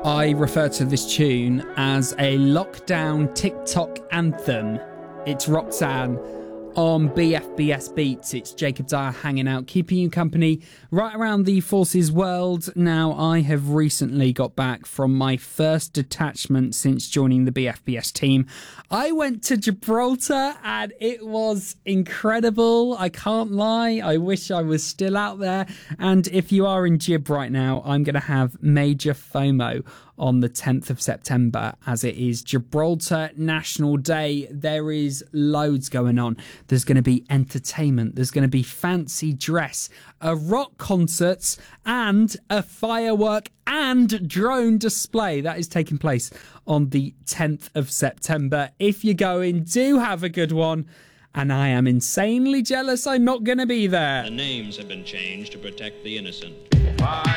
I refer to this tune as a lockdown TikTok anthem. It's Roxanne on BFBS Beats. It's Jacob Dyer hanging out, keeping you company right around the Forces world. Now, I have recently got back from my first detachment since joining the BFBS team. I went to Gibraltar and it was incredible. I can't lie. I wish I was still out there. And if you are in Gib right now, I'm going to have major FOMO on the 10th of September, as it is Gibraltar National Day. There is loads going on. There's going to be entertainment. There's going to be fancy dress, a rock concerts, and a firework and drone display. That is taking place on the 10th of September. If you're going, do have a good one. And I am insanely jealous I'm not going to be there. The names have been changed to protect the innocent.